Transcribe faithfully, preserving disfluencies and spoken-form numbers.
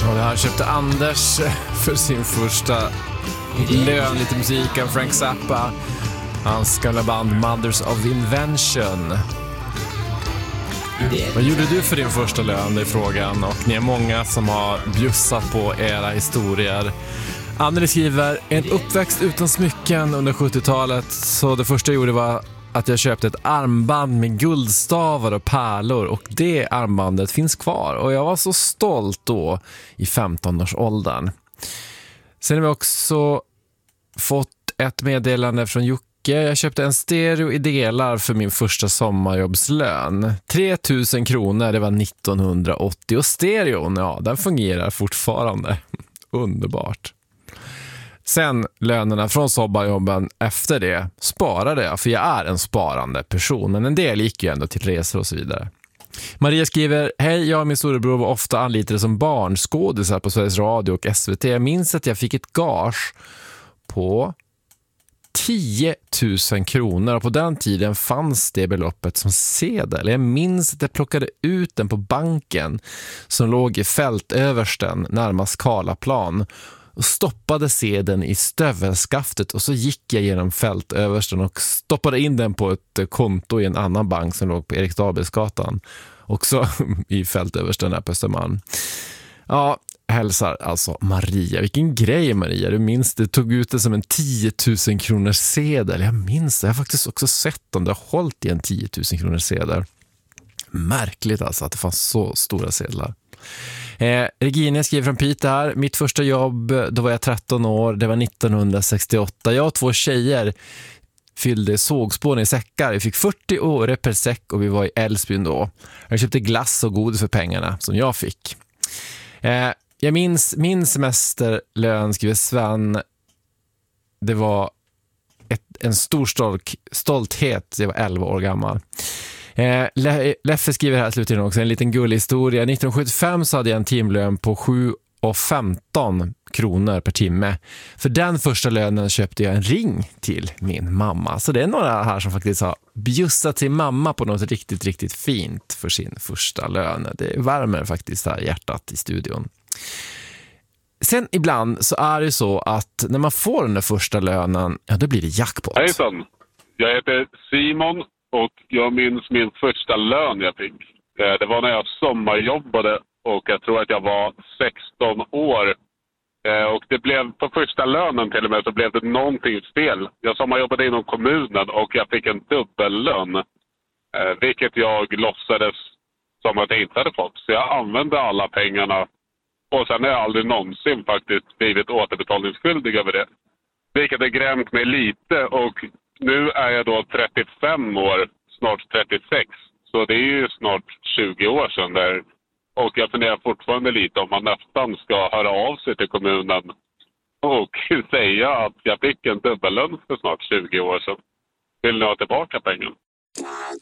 Och det här köpte Anders för sin första lön, lite musik av Frank Zappa. Hans gamla band Mothers of Invention. Vad gjorde du för din första lön i frågan? Och ni är många som har bjussat på era historier. Anneli skriver: en uppväxt utan smycken under sjuttiotalet. Så det första jag gjorde var att jag köpte ett armband med guldstavar och pärlor. Och det armbandet finns kvar. Och jag var så stolt då i femton-årsåldern. Sen har vi också fått ett meddelande från Jocke. Jag köpte en stereo i delar för min första sommarjobbslön. tre tusen kronor, det var nittonhundraåttio. Och stereon, ja, den fungerar fortfarande. Underbart. Sen lönerna från sommarjobben efter det sparade jag, för jag är en sparande person. Men en del gick ju ändå till resor och så vidare. Maria skriver: hej, jag och min storebror var ofta anlitade som barnskådisar på Sveriges Radio och S V T. Jag minns att jag fick ett gage på tio tusen kronor, och på den tiden fanns det beloppet som sedel. Jag minns att jag plockade ut den på banken som låg i fältöversten närmast Karlaplan och stoppade sedeln i stövelskaftet, och så gick jag genom fältöversten och stoppade in den på ett konto i en annan bank som låg på Eriksdalsgatan, också i fältöversten där på Östermalm. Ja, hälsar alltså Maria. Vilken grej, Maria. Du minns det, tog ut det som en tio tusen kronors sedel. Jag minns det. Jag har faktiskt också sett om det har hållit i en tio tusen kronors sedel. Märkligt alltså att det fanns så stora sedlar. Eh, Regina skriver från Piteå här: mitt första jobb, då var jag tretton år. Det var nittonhundrasextioåtta. Jag och två tjejer fyllde sågspån i säckar. Vi fick fyrtio öre per säck och vi var i Älvsbyn då. Jag köpte glass och godis för pengarna som jag fick. Eh, jag minns min semesterlön, skriver Sven. Det var ett, en stor stolt, stolthet. Jag var elva år gammal. Eh, Le, Leffe skriver här slutligen också en liten gullig historia. nittonhundrasjuttiofem så hade jag en timlön på sju och femton kronor per timme. För den första lönen köpte jag en ring till min mamma. Så det är några här som faktiskt har bjussat till mamma på något riktigt, riktigt fint för sin första lön. Det värmer faktiskt här hjärtat i studion. Sen ibland så är det så att när man får den där första lönen, ja, då blir det jackpot. Hejsan, jag heter Simon och jag minns min första lön jag fick. Det var när jag sommarjobbade och jag tror att jag var sexton år. Och det blev på första lönen till och med så blev det någonting fel. Jag sommarjobbade inom kommunen och jag fick en dubbellön. Vilket jag låtsades som att jag inte hade fått. Så jag använde alla pengarna. Och sen har jag aldrig någonsin faktiskt blivit återbetalningsskyldig över det. Vilket har grämt mig lite. Och nu är jag då trettiofem år, snart trettiosex. Så det är ju snart tjugo år sedan där. Och jag funderar fortfarande lite om man nästan ska höra av sig till kommunen och säga att jag fick en dubbellön för snart tjugo år sedan. Vill ni ha tillbaka pengen?